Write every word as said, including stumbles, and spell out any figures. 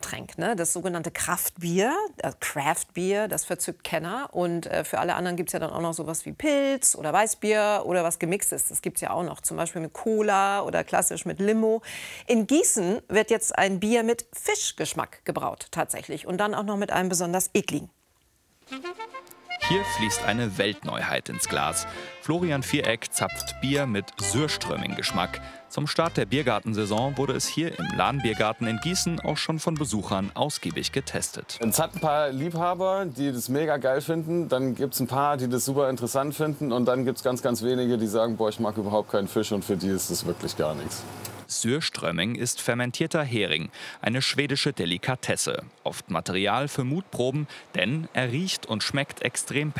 Getränk, ne? Das sogenannte Kraftbier, äh, Craftbier, das verzückt Kenner. Und äh, für alle anderen gibt es ja dann auch noch sowas wie Pilz oder Weißbier oder was Gemixtes. Das gibt es ja auch noch, zum Beispiel mit Cola oder klassisch mit Limo. In Gießen wird jetzt ein Bier mit Fischgeschmack gebraut, tatsächlich. Und dann auch noch mit einem besonders ekligen. Hier fließt eine Weltneuheit ins Glas. Florian Viereck zapft Bier mit Surströmming-Geschmack. Zum Start der Biergartensaison wurde es hier im Lahnbiergarten in Gießen auch schon von Besuchern ausgiebig getestet. Es hat ein paar Liebhaber, die das mega geil finden. Dann gibt es ein paar, die das super interessant finden. Und dann gibt es ganz, ganz wenige, die sagen, boah, ich mag überhaupt keinen Fisch. Und für die ist das wirklich gar nichts. Surströmming ist fermentierter Hering, eine schwedische Delikatesse. Oft Material für Mutproben, denn er riecht und schmeckt extrem